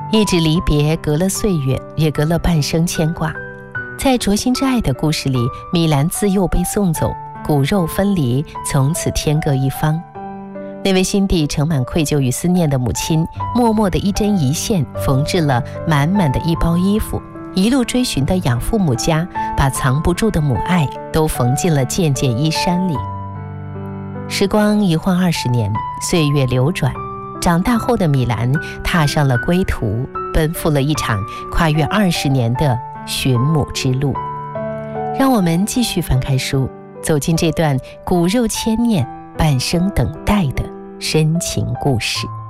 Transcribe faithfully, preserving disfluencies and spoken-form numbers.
一纸离别，隔了岁月，也隔了半生牵挂。在灼心之爱的故事里，米兰自幼被送走，骨肉分离，从此天各一方。那位心底盛满愧疚与思念的母亲，默默的一针一线缝制了满满的一包衣服，一路追寻的养父母家，把藏不住的母爱都缝进了件件衣衫里。时光一晃二十年，岁月流转，长大后的米兰踏上了归途，奔赴了一场跨越二十年的寻母之路。让我们继续翻开书，走进这段骨肉牵念、半生等待的深情故事。